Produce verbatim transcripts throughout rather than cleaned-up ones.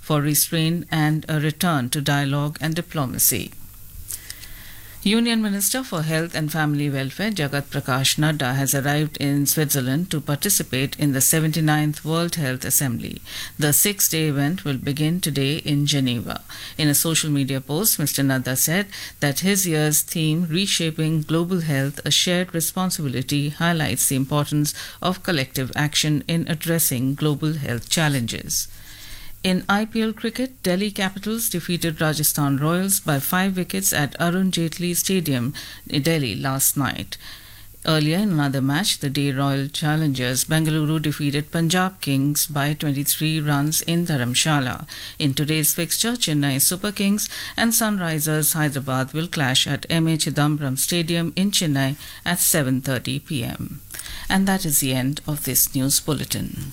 for restraint and a return to dialogue and diplomacy. Union Minister for Health and Family Welfare Jagat Prakash Nadda has arrived in Switzerland to participate in the seventy-ninth World Health Assembly. The six-day event will begin today in Geneva. In a social media post, Mister Nadda said that his year's theme, Reshaping Global Health, a Shared Responsibility, highlights the importance of collective action in addressing global health challenges. In I P L cricket, Delhi Capitals defeated Rajasthan Royals by five wickets at Arun Jaitley Stadium in Delhi last night. Earlier in another match, the day Royal Challengers Bengaluru defeated Punjab Kings by twenty-three runs in Dharamshala. In today's fixture, Chennai Super Kings and Sunrisers Hyderabad will clash at M A Chidambaram Stadium in Chennai at seven thirty p m. And that is the end of this news bulletin.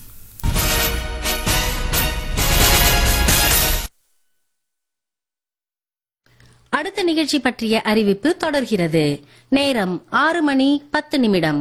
அடுத்த நிகழ்ச்சி பற்றிய அறிவிப்பு தொடர்கிறது. நேரம் ஆறு மணி பத்து நிமிடம்.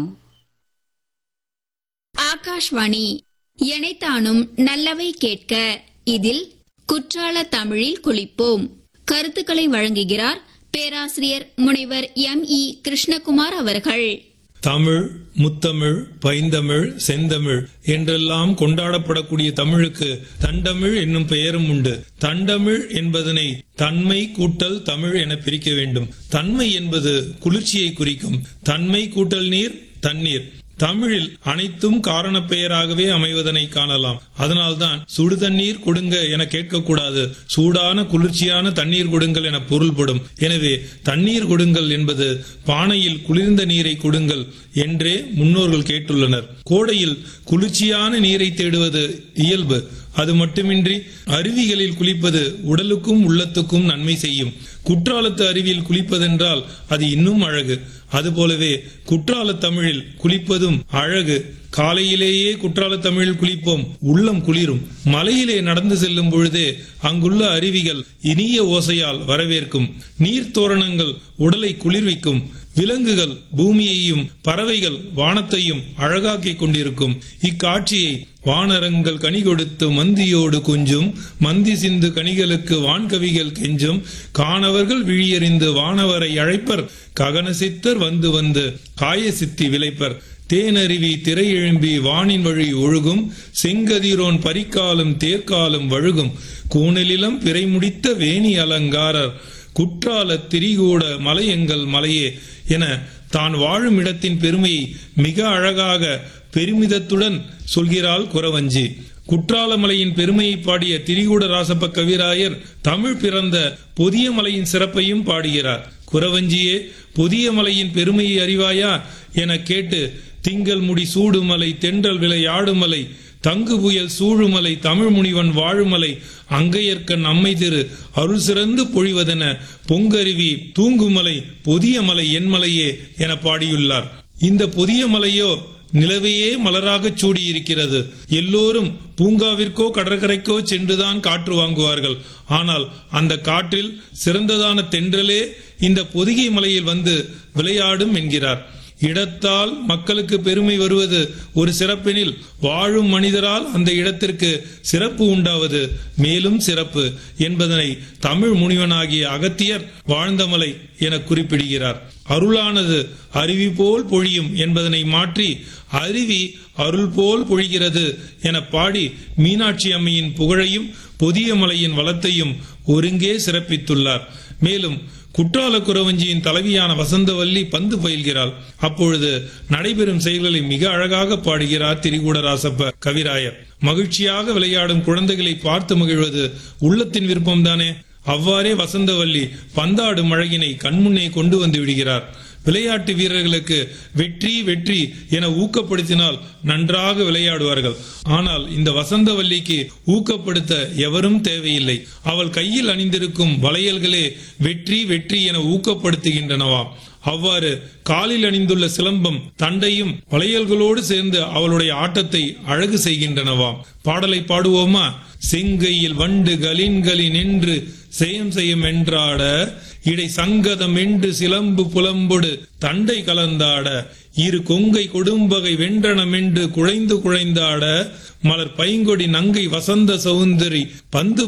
ஆகாஷ்வாணி எனைத்தானும் நல்லவை கேட்க. இதில் குற்றால தமிழில் குளிப்போம். கருத்துக்களை வழங்குகிறார் பேராசிரியர் முனைவர் எம் இ கிருஷ்ணகுமார் அவர்கள். தமிழ், முத்தமிழ், பைந்தமிழ், செந்தமிழ் என்றெல்லாம் கொண்டாடப்படக்கூடிய தமிழுக்கு தண்டமிழ் என்னும் பெயரும் உண்டு. தண்டமிழ் என்பதனை தன்மை கூட்டல் தமிழ் என பிரிக்க வேண்டும். தன்மை என்பது குளிர்ச்சியை குறிக்கும். தன்மை கூட்டல் நீர் தண்ணீர். தமிழில் அனைத்தும் காரண பெயராகவே அமைவதனை காணலாம். அதனால்தான் சுடு தண்ணீர் கொடுங்க என கேட்கக்கூடாது, சூடான குளிர்ச்சியான தண்ணீர் கொடுங்கள் என பொருள்படும். எனவே தண்ணீர் கொடுங்கள் என்பது பானையில் குளிர்ந்த நீரை கொடுங்கள் என்றே முன்னோர்கள் கேட்டுள்ளனர். கோடையில் குளிர்ச்சியான நீரை தேடுவது இயல்பு. அது மட்டுமின்றி அருவிகளில் குளிப்பது உடலுக்கும் உள்ளத்துக்கும் நன்மை செய்யும். குற்றாலத்து அருவியில் குளிப்பதென்றால் அது இன்னும் அழகு. அதுபோலவே குற்றால தமிழில் குளிப்பதும் அழகு. காலையிலேயே குற்றால தமிழில் குளிப்போம், உள்ளம் குளிரும். மலையிலே நடந்து செல்லும் பொழுதே அங்குள்ள அருவிகள் இனிய ஓசையால் வரவேற்கும். நீர்த்தோரணங்கள் உடலை குளிர்விக்கும். விலங்குகள் பூமியையும் பறவைகள் வானத்தையும் அழகாக்கிக் கொண்டிருக்கும். இக்காட்சியை வானரங்கள் கனி கொடுத்து மந்தியோடு கொஞ்சும், மந்தி சிந்து கனிகளுக்கு வான்கவிகள் கெஞ்சும், காணவர்கள் விழியறிந்து வானவரை அழைப்பர், ககன சித்தர் வந்து வந்து காய சித்தி விளைப்பர், தேனருவி திரை எழும்பி வானின் வழி ஒழுகும், செங்கதிரோன் பரிக்காலும் தேர்க்காலும் வழுகும், கூணலிலம் பிறை முடித்த வேணி அலங்காரர், குற்றால திரிகூட மலையெங்கள் மலையே என தான் வாழும் இடத்தின் பெருமையை மிக அழகாக பெருமிதத்துடன் சொல்கிறாள் குறவஞ்சி. குற்றாலமலையின் பெருமையை பாடிய திரிகூட ராசப்ப கவிராயர் தமிழ் பிறந்த பொதிய மலையின் சிறப்பையும் பாடுகிறார். குறவஞ்சியே, பொதிய மலையின் பெருமையை அறிவாயா என கேட்டு, திங்கள் முடி சூடுமலை, தென்றல் விலை ஆடுமலை, தங்கு புயல் சூழுமலை, தமிழ் முனிவன் வாழுமலை, அங்கையர்க்கண் அம்மை திரு அருள் சிறந்து பொழிவதென பொங்கருவி தூங்குமலை, பொதிய மலை என்மலையே என பாடியுள்ளார். இந்த பொதிய மலையோ நிலவையே மலராக சூடியிருக்கிறது. எல்லோரும் பூங்காவிற்கோ கடற்கரைக்கோ சென்றுதான் காற்று வாங்குவார்கள். ஆனால் அந்த காற்றில் சிறந்ததான தென்றலே இந்த பொதிகை மலையில் வந்து விளையாடும் என்கிறார். இடத்தால் மக்களுக்கு பெருமை வருவது ஒரு சிறப்பெனில், வாழும் மனிதரால் அந்த இடத்திற்கு சிறப்பு உண்டாவது மேலும் சிறப்பு என்பதனை தமிழ் முனிவனாகிய அகத்தியர் வாழ்ந்தமலை என குறிப்பிடுகிறார். அருளானது அருவி போல் பொழியும் என்பதனை மாற்றி அருவி அருள் போல் பொழிகிறது என பாடி மீனாட்சி அம்மையின் புகழையும் பொதிய மலையின் வளத்தையும் ஒருங்கே சிறப்பித்துள்ளார். மேலும் குற்றால குறவஞ்சியின் தலைவியான வசந்தவல்லி பந்து பயில்கிறாள். அப்பொழுது நடைபெறும் செயல்களை மிக அழகாக பாடுகிறார் திரிகூடராசப்ப கவிராயர். மகிழ்ச்சியாக விளையாடும் குழந்தைகளை பார்த்து மகிழ்வது உள்ளத்தின் விருப்பம்தானே. அவ்வாறே வசந்தவல்லி பந்தாடும் அழகினை கண்முன்னே கொண்டு வந்து விடுகிறார். விளையாட்டு வீரர்களுக்கு வெற்றி வெற்றி என ஊக்கப்படுத்தினால் நன்றாக விளையாடுவார்கள். ஆனால் இந்த வசந்தவல்லிக்கு ஊக்கப்படுத்த எவரும் தேவையில்லை. அவள் கையில் அணிந்திருக்கும் வளையல்களே வெற்றி வெற்றி என ஊக்கப்படுத்துகின்றனவாம். அவ்வாறு காலில் அணிந்துள்ள சிலம்பம் தண்டையும் வளையல்களோடு சேர்ந்து அவளுடைய ஆட்டத்தை அழகு செய்கின்றனவாம். பாடலை பாடுவோமா? செங்கையில் வண்டு கலின்களின் என்று செயம் செய்யும் என்றாட, இடை சங்கதம் என்று சிலம்பு புலம்பொடு தண்டை கலந்தாட, இரு கொங்கை கொடும்பகை வென்றனம் என்று குழைந்து குழைந்தாட, மலர் பைங்கொடி நங்கை வசந்த சௌந்தரி பந்து